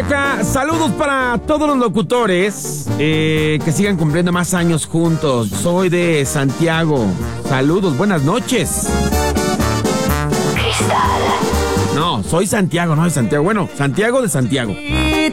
toca saludos para todos los locutores que sigan cumpliendo más años juntos. Soy de Santiago. Saludos, buenas noches. Cristal. No, soy Santiago, no de Santiago. Bueno, Santiago de Santiago.